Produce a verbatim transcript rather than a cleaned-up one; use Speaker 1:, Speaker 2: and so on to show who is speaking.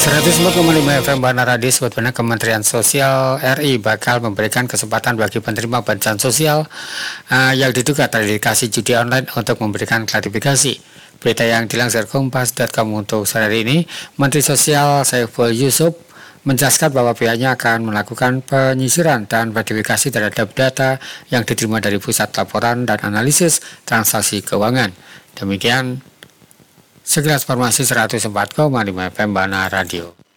Speaker 1: seratus empat koma lima F M Bana Radio, sebetulnya Kementerian Sosial R I bakal memberikan kesempatan bagi penerima bantuan sosial uh, yang diduga terindikasi judi online untuk memberikan klarifikasi. Berita yang dilansir kompas titik com untuk hari ini, Menteri Sosial Saiful Yusuf menjelaskan bahwa pihaknya akan melakukan penyisiran dan verifikasi terhadap data yang diterima dari Pusat Laporan dan Analisis Transaksi Keuangan. Demikian sekilas informasi seratus empat koma lima F M Bana Radio.